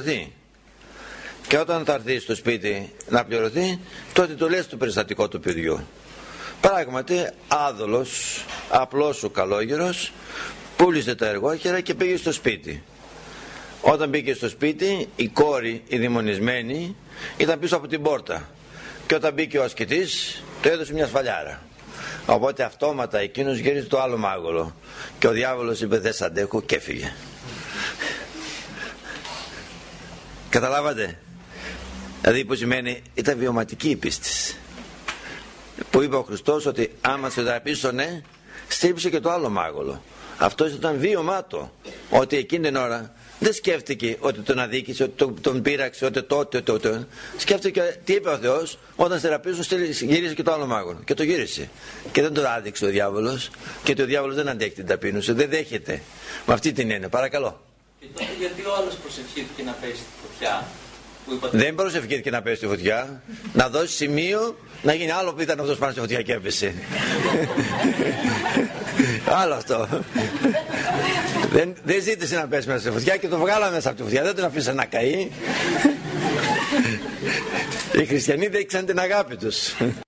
πληρωθεί. Και όταν θα έρθει στο σπίτι να πληρωθεί, τότε το λες το περιστατικό του παιδιού. Πράγματι, άδολος, απλός ο καλόγερος, πούλησε τα εργόχερα και πήγε στο σπίτι. Όταν μπήκε στο σπίτι, η κόρη, η δαιμονισμένη, ήταν πίσω από την πόρτα. Και όταν μπήκε ο ασκητής, του έδωσε μια σφαλιάρα. Οπότε αυτόματα εκείνος γύρισε το άλλο μάγολο. Και ο διάβολος είπε, δεν σ' αντέχω, και έφυγε. Καταλάβατε? Δηλαδή που σημαίνει, ήταν βιωματική η πίστη. Που είπε ο Χριστός ότι άμα σε θεραπεύσω, ναι, στρίψε και το άλλο μάγολο. Αυτό ήταν βίωμά του. Ότι εκείνη την ώρα δεν σκέφτηκε ότι τον αδίκησε, ότι τον πείραξε, ότι τότε. Σκέφτηκε τι είπε ο Θεός, όταν θεραπεύσουν γύρισε και το άλλο μάγολο. Και το γύρισε. Και δεν το άδειξε ο διάβολος. Και ο διάβολος δεν αντέχει την ταπείνωση, δεν δέχεται. Με αυτή την έννοια. Παρακαλώ. Και τότε γιατί ο άλλος προσευχήθηκε να πέσει στη φωτιά? Δεν προσευχήθηκε να πέσει στη φωτιά, να δώσει σημείο να γίνει άλλο που ήταν αυτός πάνω στη φωτιά και έπεσε. Άλλο αυτό. Δεν ζήτησε να πέσει μέσα στη φωτιά και το βγάλαμε μέσα από τη φωτιά, δεν τον αφήσαν να καεί. Οι χριστιανοί δείξαν την αγάπη τους.